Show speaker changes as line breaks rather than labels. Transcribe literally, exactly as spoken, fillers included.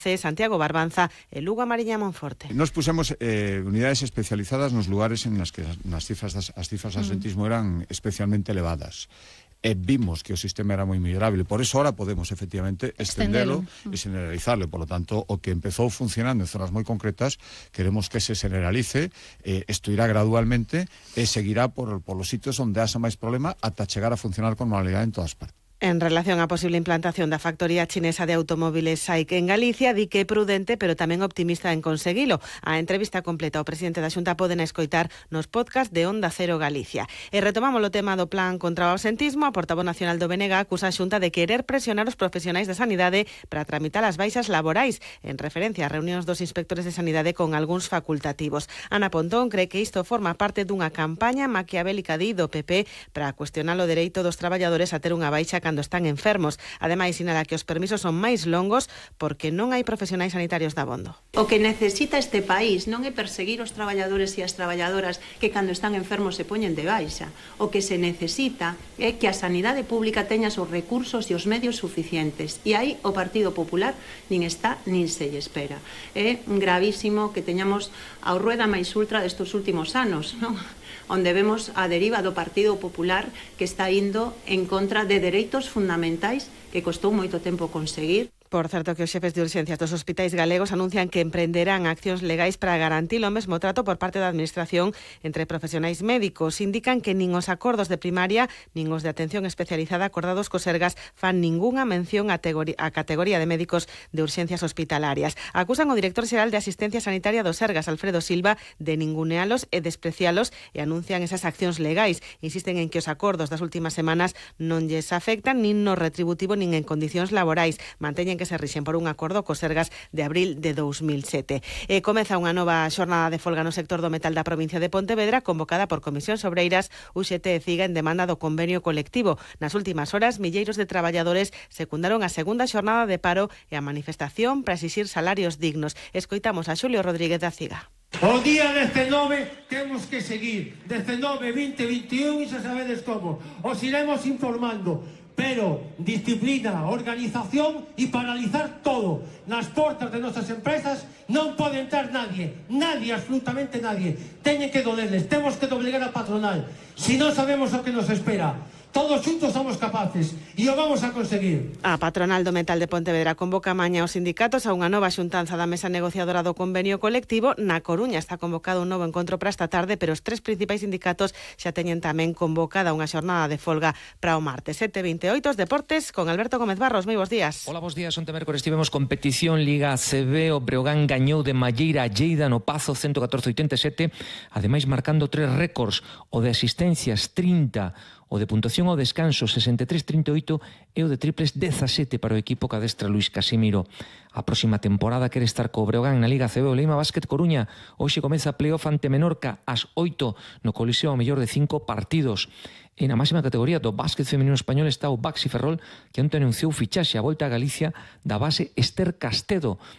Santiago Barbanza e Lugo Amariña Monforte.
Nos pusemos eh, unidades especializadas nos lugares en las que as cifras das, as cifras de absentismo eran especialmente elevadas. E vimos que o sistema era moi mellorable, por eso ahora podemos efectivamente extendelo e generalizarlo. Por lo tanto, o que empezou funcionando en zonas moi concretas, queremos que se generalice, eh, isto irá gradualmente e seguirá por, por los sitios onde haxa máis problema ata chegar a funcionar con normalidade en todas partes.
En relación á posible implantación da factoría chinesa de automóviles SAIC en Galicia, di que é prudente, pero tamén optimista en conseguilo. A entrevista completa ao presidente da Xunta poden escoitar nos podcast de Onda Cero Galicia. E retomamos o tema do plan contra o absentismo. A portavoz nacional do B N G acusa a Xunta de querer presionar os profesionais da sanidade para tramitar as baixas laborais, en referencia ás reunións dos inspectores de sanidade con algúns facultativos. Ana Pontón cree que isto forma parte dunha campaña maquiavélica de do P P para cuestionar o dereito dos traballadores a ter unha baixa cando están enfermos. Ademais, sinala que os permisos son máis longos porque non hai profesionais sanitarios dabondo.
O que necesita este país non é perseguir os traballadores e as traballadoras que cando están enfermos se poñen de baixa. O que se necesita é que a sanidade pública teña os recursos e os medios suficientes. E aí o Partido Popular nin está nin se lle espera. É gravísimo que teñamos a rueda máis ultra destes últimos anos, non? Onde vemos a deriva do Partido Popular que está indo en contra de dereitos fundamentais que costou moito tempo conseguir.
Por certo, que os xefes de urxencias dos hospitais galegos anuncian que emprenderán accións legais para garantir o mesmo trato por parte da Administración entre profesionais médicos. Indican que nin os acordos de primaria nin os de atención especializada acordados co Sergas fan ningunha mención á categoría de médicos de urxencias hospitalarias. Acusan o director xeral de Asistencia Sanitaria do Sergas, Alfredo Silva, de ningunealos e desprecialos e anuncian esas accións legais. Insisten en que os acordos das últimas semanas non lles afectan nin no retributivo nin en condicións laborais. Manteñen que se rixen por un acordo co Sergas de abril de dous mil sete. E comeza unha nova xornada de folga no sector do metal da provincia de Pontevedra, convocada por Comisións Obreiras, U X T e CIGA en demanda do convenio colectivo. Nas últimas horas, milleiros de traballadores secundaron a segunda xornada de paro e a manifestación para exixir salarios dignos. Escoitamos a Xulio Rodríguez da CIGA.
O día dezenove temos que seguir, dezenove, vinte, veintiún e xa sabedes como. Os iremos informando, pero disciplina, organización e paralizar todo. Nas portas de nosas empresas non pode entrar nadie, nadie, absolutamente nadie. Teñen que dolerles, temos que doblegar a patronal. Si non sabemos o que nos espera. Todos xuntos somos capaces e o vamos a conseguir.
A patronal do metal de Pontevedra convoca mañá os sindicatos a unha nova xuntanza da mesa negociadora do convenio colectivo. Na Coruña está convocado un novo encontro para esta tarde, pero os tres principais sindicatos xa teñen tamén convocada unha xornada de folga para o martes. sete e vinte e oito, os deportes con Alberto Gómez Barros. Moi bons días.
Hola, bons días. Onte mércores tivemos competición Liga C B. O Breogán gañou de Malleira a Lleida no Pazo ciento catorce a oitenta e sete, ademais marcando tres récords, o de asistencias trinta, o de puntuación ao descanso sesenta e tres a trinta e oito e o de triples dezasete para o equipo que adestra Luís Casimiro. A próxima temporada quere estar co Breogán na Liga C B. O Leima Basket Coruña hoxe comeza a playoff ante Menorca ás oito no Coliseo ao mellor de cinco partidos. E na máxima categoría do básquet feminino español está o Baxi Ferrol, que onte anunciou fichaxe a volta a Galicia da base Esther Castedo,